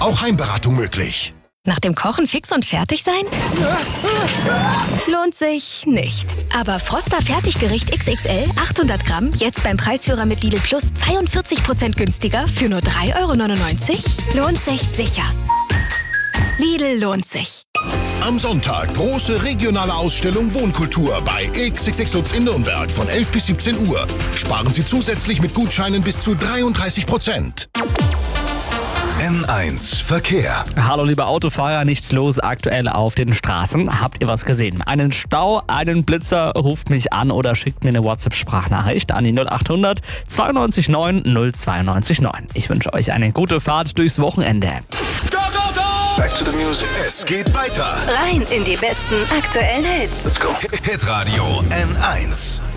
Auch Heimberatung möglich. Nach dem Kochen fix und fertig sein? Lohnt sich nicht. Aber Froster Fertiggericht XXL 800 Gramm jetzt beim Preisführer mit Lidl Plus 42% günstiger für nur 3,99 €? Lohnt sich sicher. Lidl lohnt sich. Am Sonntag große regionale Ausstellung Wohnkultur bei XXX Lutz in Nürnberg von 11 bis 17 Uhr. Sparen Sie zusätzlich mit Gutscheinen bis zu 33%. N1 Verkehr. Hallo liebe Autofahrer, nichts los aktuell auf den Straßen. Habt ihr was gesehen? Einen Stau, einen Blitzer? Ruft mich an oder schickt mir eine WhatsApp-Sprachnachricht an die 0800 92 9 092 9. Ich wünsche euch eine gute Fahrt durchs Wochenende. Go, go, go! Back to the music. Es geht weiter. Rein in die besten aktuellen Hits. Let's go. Hitradio N1.